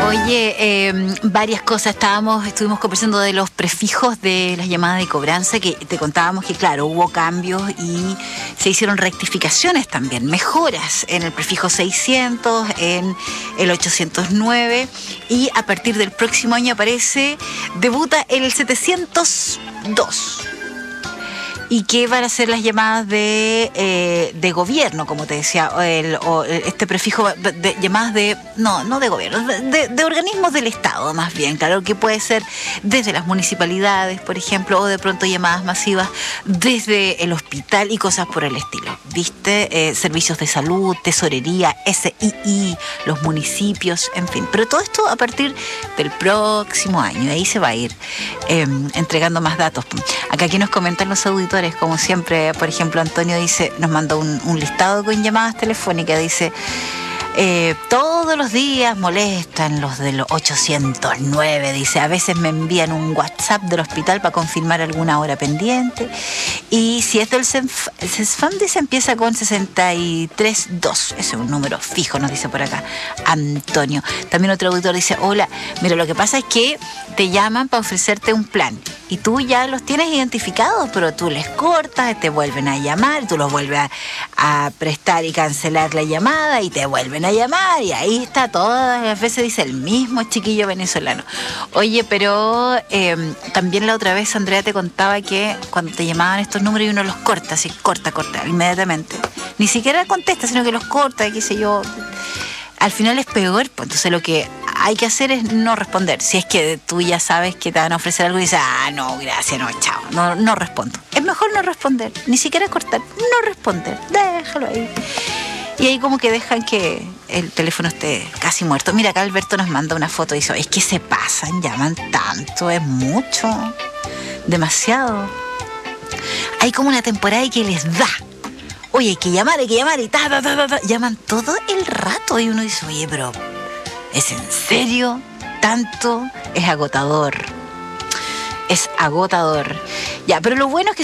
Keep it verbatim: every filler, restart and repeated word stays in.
Oye, eh, varias cosas. Estábamos, estuvimos conversando de los prefijos de las llamadas de cobranza, que te contábamos que, claro, hubo cambios y se hicieron rectificaciones también, mejoras en el prefijo seiscientos, en el ochocientos nueve, y a partir del próximo año aparece, debuta el setecientos dos. Y que van a ser las llamadas de, eh, de gobierno, como te decía, el, o este prefijo de, de llamadas de, no, no de gobierno, de, de organismos del Estado más bien, claro, que puede ser desde las municipalidades, por ejemplo, o de pronto llamadas masivas desde el hospital y cosas por el estilo, ¿viste? Eh, servicios de salud, tesorería, S I I, los municipios, en fin. Pero todo esto a partir del próximo año, y ahí se va a ir eh, entregando más datos. Acá aquí nos comentan los auditores, como siempre, por ejemplo, Antonio dice, nos mandó un, un listado con llamadas telefónicas, dice, eh, todos los días molestan los de los ochocientos nueve, dice, a veces me envían un WhatsApp del hospital para confirmar alguna hora pendiente, y si es del CESFAM, dice, empieza con sesenta y tres dos, ese es un número fijo, nos dice por acá Antonio. También otro auditor dice, hola, mira, lo que pasa es que te llaman para ofrecerte un plan, y tú ya los tienes identificados, pero tú les cortas, te vuelven a llamar, tú los vuelves a, a prestar y cancelar la llamada, y te vuelven a llamar, y ahí está, todas las veces dice el mismo chiquillo venezolano. Oye, pero eh, también la otra vez Andrea te contaba que cuando te llamaban estos números y uno los corta, así, corta, corta, inmediatamente. Ni siquiera contesta, sino que los corta, qué sé yo. Al final es peor, pues entonces lo que hay que hacer es no responder. Si es que tú ya sabes que te van a ofrecer algo y dices, ah, no, gracias, no, chao, no, no respondo. Es mejor no responder, ni siquiera cortar, no responder, déjalo ahí. Y ahí como que dejan que el teléfono esté casi muerto. Mira, acá Alberto nos manda una foto y dice, es que se pasan, llaman tanto, es mucho, demasiado. Hay como una temporada que les da. Oye, hay que llamar, hay que llamar y ta, ta, ta, ta, ta. Llaman todo el rato y uno dice, oye, pero ¿es en serio? ¿Tanto? Es agotador. Es agotador. Ya, pero lo bueno es que